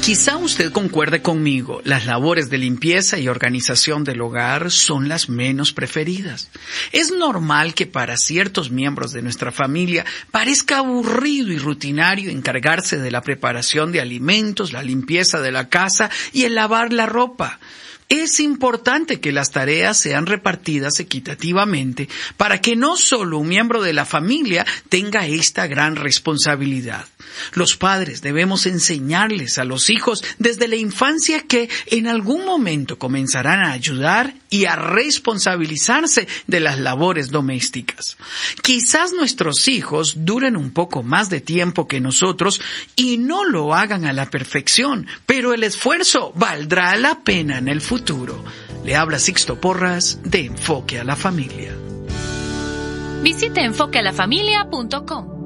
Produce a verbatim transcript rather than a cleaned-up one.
Quizá usted concuerde conmigo, las labores de limpieza y organización del hogar son las menos preferidas. Es normal que para ciertos miembros de nuestra familia parezca aburrido y rutinario encargarse de la preparación de alimentos, la limpieza de la casa y el lavar la ropa. Es importante que las tareas sean repartidas equitativamente para que no solo un miembro de la familia tenga esta gran responsabilidad. Los padres debemos enseñarles a los hijos desde la infancia que en algún momento comenzarán a ayudar y a responsabilizarse de las labores domésticas. Quizás nuestros hijos duren un poco más de tiempo que nosotros y no lo hagan a la perfección, pero el esfuerzo valdrá la pena en el futuro. Le habla Sixto Porras de Enfoque a la Familia. Visite enfoque a la familia punto com.